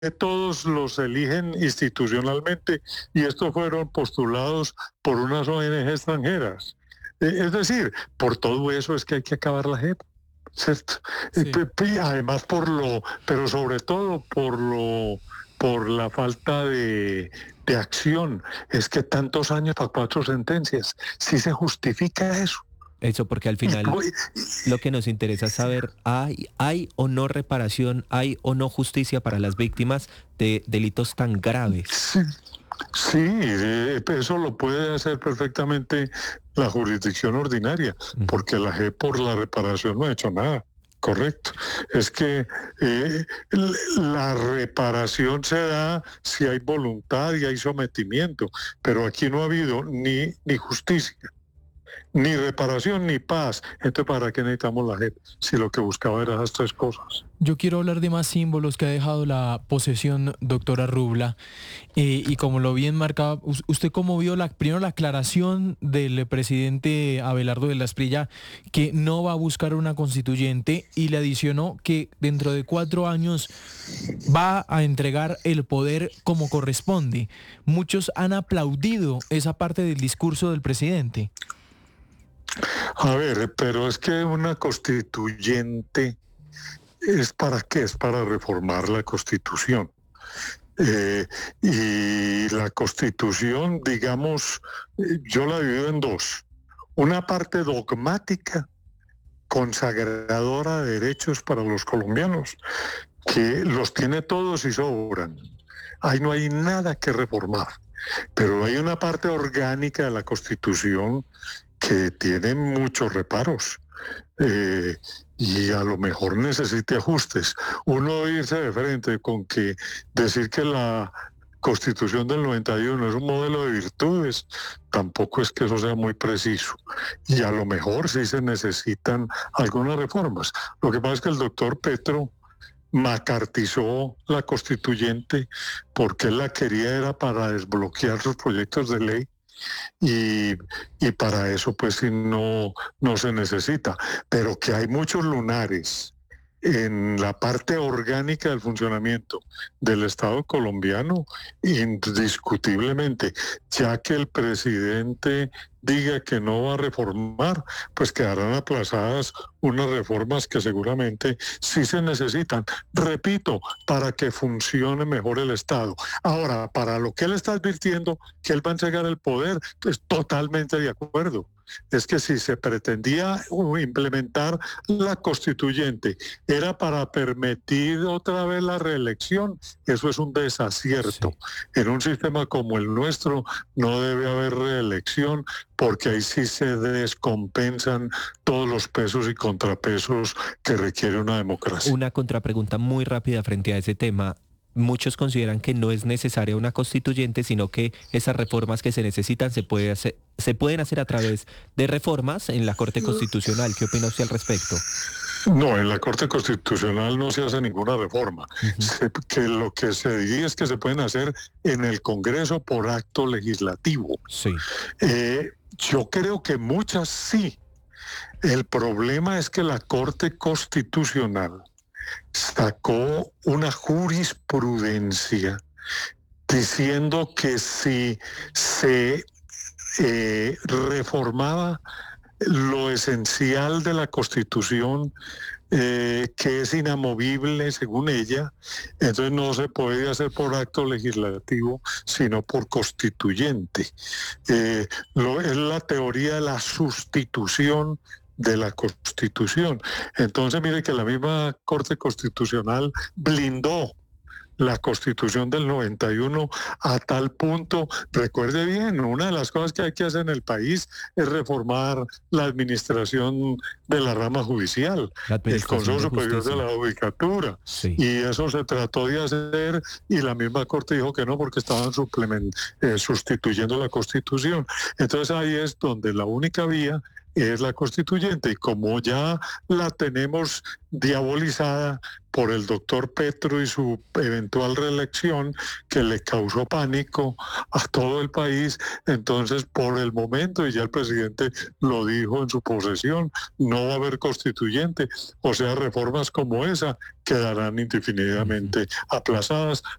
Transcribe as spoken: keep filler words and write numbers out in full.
todos los eligen institucionalmente y estos fueron postulados por unas O N G extranjeras. Eh, Es decir, por todo eso es que hay que acabar la J E P, ¿cierto? Y Sí. pe- pe- además por lo, pero sobre todo por lo, por la falta de, de acción. Es que tantos años para cuatro sentencias, sí se justifica eso. Eso porque al Y, final po- y- lo que nos interesa es saber, ¿hay, hay o no reparación, hay o no justicia para las víctimas de delitos tan graves? sí, sí, eh, eso lo puede hacer perfectamente la jurisdicción ordinaria, Ujú. porque la J E P por la reparación no ha hecho nada. Correcto. Es que eh, l- la reparación se da si hay voluntad y hay sometimiento, pero aquí no ha habido ni, ni justicia, ni reparación, ni paz. Entonces, ¿para qué necesitamos la J E P si lo que buscaba era esas tres cosas? Yo quiero hablar de más símbolos que ha dejado la posesión, doctora Rubla. Eh, y como lo bien marcaba, us- ¿usted cómo vio la, primero la aclaración del presidente Abelardo de la Esprilla que no va a buscar una constituyente y le adicionó que dentro de cuatro años va a entregar el poder como corresponde? Muchos han aplaudido esa parte del discurso del presidente. A ver, pero es que una constituyente es para qué, es para reformar la Constitución. Eh, y la Constitución, digamos, eh, yo la divido en dos. Una parte dogmática, consagradora de derechos para los colombianos, que los tiene todos y sobran. Ahí no hay nada que reformar. Pero hay una parte orgánica de la Constitución que tiene muchos reparos. Eh, y a lo mejor necesite ajustes. Uno irse de frente con que decir que la Constitución del noventa y uno es un modelo de virtudes, tampoco es que eso sea muy preciso. Y a lo mejor sí se necesitan algunas reformas. Lo que pasa es que el doctor Petro macartizó la constituyente porque él la quería era para desbloquear sus proyectos de ley y, y para eso pues sí no, no se necesita, pero que hay muchos lunares en la parte orgánica del funcionamiento del Estado colombiano, indiscutiblemente, ya que el presidente diga que no va a reformar, pues quedarán aplazadas unas reformas que seguramente sí se necesitan. Repito, para que funcione mejor el Estado. Ahora, para lo que él está advirtiendo, que él va a entregar el poder, pues totalmente de acuerdo. Es que si se pretendía implementar la constituyente, era para permitir otra vez la reelección, eso es un desacierto. Sí. En un sistema como el nuestro no debe haber reelección, porque ahí sí se descompensan todos los pesos y contrapesos que requiere una democracia. Una contrapregunta muy rápida frente a ese tema. Muchos consideran que no es necesaria una constituyente, sino que esas reformas que se necesitan se, puede hacer, se pueden hacer a través de reformas en la Corte Constitucional. ¿Qué opina usted al respecto? No, en la Corte Constitucional no se hace ninguna reforma. Ujú. Se- que lo que se diría es que se pueden hacer en el Congreso por acto legislativo. Sí. Eh, yo creo que muchas sí. El problema es que la Corte Constitucional sacó una jurisprudencia diciendo que si se eh, reformaba lo esencial de la Constitución, eh, que es inamovible según ella, entonces no se puede hacer por acto legislativo, sino por constituyente. Eh, lo, es la teoría de la sustitución de la Constitución. Entonces, mire que la misma Corte Constitucional blindó la Constitución del noventa y uno a tal punto, recuerde bien, una de las cosas que hay que hacer en el país es reformar la administración de la rama judicial, La el Administración Consejo de Superior de Justicia. la Judicatura, Sí. y eso se trató de hacer y la misma Corte dijo que no porque estaban suplement, eh, sustituyendo la Constitución. Entonces ahí es donde la única vía es la constituyente, y como ya la tenemos diabolizada por el doctor Petro y su eventual reelección, que le causó pánico a todo el país, entonces por el momento, y ya el presidente lo dijo en su posesión, no va a haber constituyente, o sea, reformas como esa quedarán indefinidamente aplazadas